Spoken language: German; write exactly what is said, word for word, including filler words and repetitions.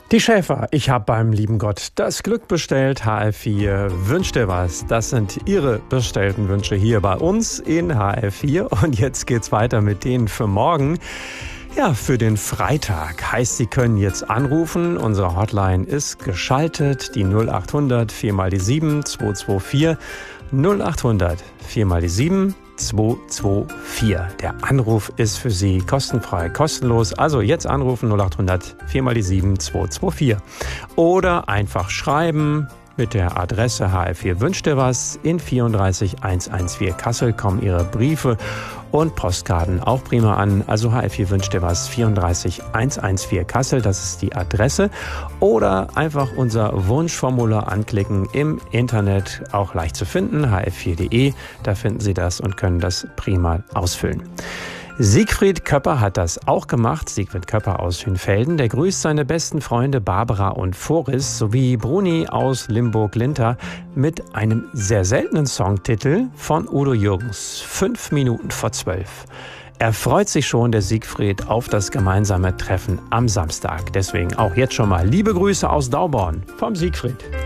Die Schäfer, ich habe beim lieben Gott das Glück bestellt. H F vier wünscht dir was. Das sind Ihre bestellten Wünsche hier bei uns in H F vier. Und jetzt geht's weiter mit denen für morgen. Ja, für den Freitag. Heißt, Sie können jetzt anrufen. Unsere Hotline ist geschaltet. Die null acht hundert vier mal die sieben zwei zwei vier. null acht hundert vier mal die sieben zwei zwei vier. Der Anruf ist für Sie kostenfrei, kostenlos. Also jetzt anrufen null acht hundert vier mal die sieben zwei zwei vier. Oder einfach schreiben mit der Adresse H F vier wünscht dir was. In vierunddreißig hundertvierzehn Kassel kommen Ihre Briefe und Postkarten auch prima an. Also H F vier wünscht dir was, vierunddreißig hundertvierzehn Kassel, das ist die Adresse. Oder einfach unser Wunschformular anklicken im Internet, auch leicht zu finden, h f vier punkt de. Da finden Sie das und können das prima ausfüllen. Siegfried Köpper hat das auch gemacht. Siegfried Köpper aus Hünfelden. Der grüßt seine besten Freunde Barbara und Foris sowie Bruni aus Limburg-Linter mit einem sehr seltenen Songtitel von Udo Jürgens. Fünf Minuten vor zwölf. Er freut sich schon, der Siegfried, auf das gemeinsame Treffen am Samstag. Deswegen auch jetzt schon mal liebe Grüße aus Dauborn vom Siegfried.